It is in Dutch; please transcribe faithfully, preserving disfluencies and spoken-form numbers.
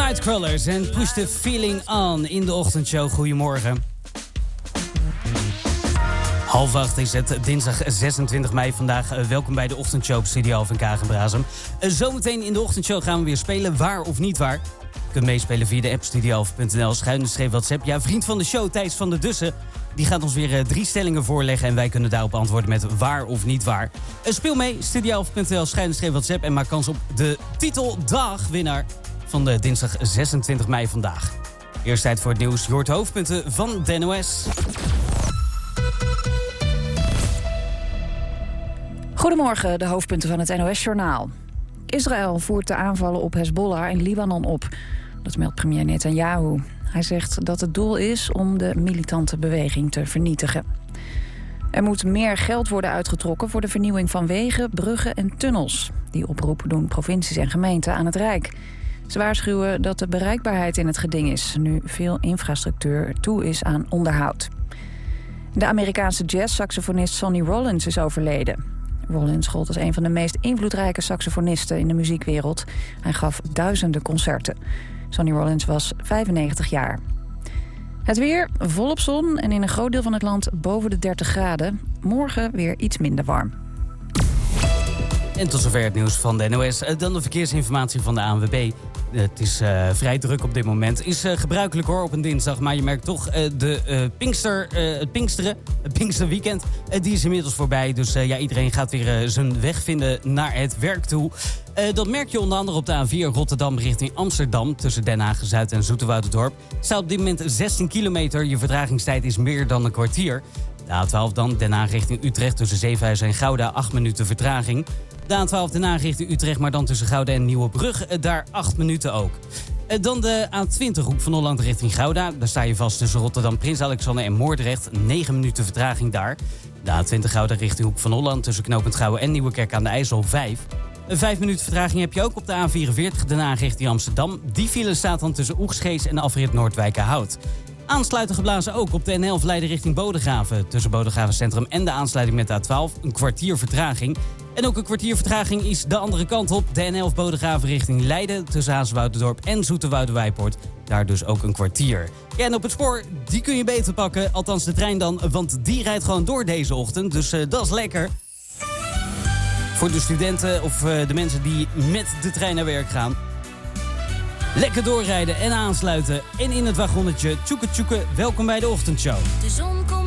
Nightcrawlers en Push the Feeling On in de ochtendshow. Goedemorgen. Half acht is het, dinsdag zesentwintig mei vandaag. Uh, welkom bij de ochtendshow op Studio Alphen Kagenbrazem. Uh, zometeen in de ochtendshow gaan we weer spelen, waar of niet waar. Je kunt meespelen via de app studioalphen punt n l, schuine streep WhatsApp. Ja, vriend van de show, Thijs van der Dussen, die gaat ons weer uh, drie stellingen voorleggen en wij kunnen daarop antwoorden met waar of niet waar. Uh, speel mee, studioalphen punt n l, schuine streep WhatsApp en maak kans op de titeldagwinnaar van de dinsdag zesentwintig mei vandaag. Eerst tijd voor het nieuws. Je hoort de hoofdpunten van de N O S. Goedemorgen, de hoofdpunten van het N O S-journaal. Israël voert de aanvallen op Hezbollah in Libanon op. Dat meldt premier Netanyahu. Hij zegt dat het doel is om de militante beweging te vernietigen. Er moet meer geld worden uitgetrokken voor de vernieuwing van wegen, bruggen en tunnels. Die oproep doen provincies en gemeenten aan het Rijk. Ze waarschuwen dat de bereikbaarheid in het geding is, nu veel infrastructuur toe is aan onderhoud. De Amerikaanse jazz-saxofonist Sonny Rollins is overleden. Rollins gold als een van de meest invloedrijke saxofonisten in de muziekwereld. Hij gaf duizenden concerten. Sonny Rollins was vijfennegentig jaar. Het weer, volop zon en in een groot deel van het land boven de dertig graden. Morgen weer iets minder warm. En tot zover het nieuws van de N O S. Dan de verkeersinformatie van de A N W B. Het is uh, vrij druk op dit moment. Is uh, gebruikelijk hoor op een dinsdag. Maar je merkt toch, uh, de, uh, Pinkster, uh, het Pinksteren, het Pinksterweekend, uh, die is inmiddels voorbij. Dus uh, ja, iedereen gaat weer uh, zijn weg vinden naar het werk toe. Uh, dat merk je onder andere op de A vier Rotterdam richting Amsterdam. Tussen Den Haag Zuid en Zoeterwouderdorp. Staat op dit moment zestien kilometer. Je vertragingstijd is meer dan een kwartier. De A twaalf dan, Den Haag richting Utrecht tussen Zevenhuizen en Gouda. acht minuten vertraging. De A twaalf Den Haag richting Utrecht, maar dan tussen Gouda en Nieuwebrug. Daar acht minuten ook. Dan de A twintig Hoek van Holland richting Gouda. Daar sta je vast tussen Rotterdam, Prins Alexander en Moordrecht. negen minuten vertraging daar. De A twintig Gouda richting Hoek van Holland tussen Knooppunt Gouwen en Nieuwekerk aan de IJssel vijf. Een vijf minuten vertraging heb je ook op de A vierenveertig Den Haag richting Amsterdam. Die file staat dan tussen Oegstgeest en afrit Noordwijkerhout. Aansluiten geblazen ook op de N elf Leiden richting Bodegraven. Tussen Bodegraven Centrum en de aansluiting met de A twaalf. Een kwartier vertraging. En ook een kwartier vertraging is de andere kant op. De N elf Bodegraven richting Leiden. Tussen Hazenwouderdorp en Zoeterwoude-Wijpoort. Daar dus ook een kwartier. Ja, en op het spoor, die kun je beter pakken. Althans de trein dan, want die rijdt gewoon door deze ochtend. Dus uh, dat is lekker. Voor de studenten of uh, de mensen die met de trein naar werk gaan. Lekker doorrijden en aansluiten. En in het wagonnetje tjoeke tjoeke. Welkom bij de ochtendshow. De zon komt.